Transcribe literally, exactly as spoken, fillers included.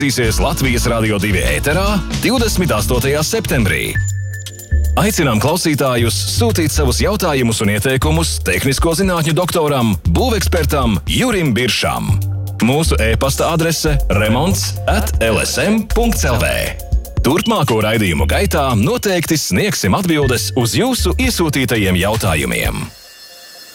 Zīsies Latvijas Radio divi ēterā divdesmit astotajā septembrī. Aicinām klausītājus sūtīt savus jautājumus un ieteikumus tehnisko zinātņu doktoram, būvekspertam Jurim Biršam. Mūsu e-pasta adrese remonts at l s m punkts l v. Turpmāko raidījumu gaitā noteikti sniegsim atbildes uz jūsu iesūtītajiem jautājumiem.